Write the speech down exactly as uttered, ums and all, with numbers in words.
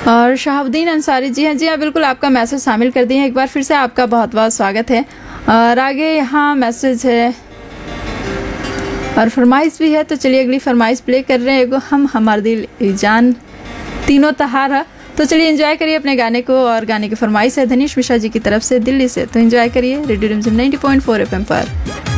और शहाबुद्दीन अंसारी जी हैं, जी हाँ बिल्कुल आपका मैसेज शामिल कर दिए हैं। एक बार फिर से आपका बहुत बहुत स्वागत है। और आगे यहाँ मैसेज है और फरमाइश भी है, तो चलिए अगली फरमाइश प्ले कर रहे हैं। एगो हम हमार दिल जान तीनों तहारा, तो चलिए एंजॉय करिए अपने गाने को। और गाने की फरमाइश है धनीश मिश्रा जी की तरफ से दिल्ली से, तो एंजॉय करिए रेडियो रिमझिम नाइंटी पॉइंट फोर एफएम पर।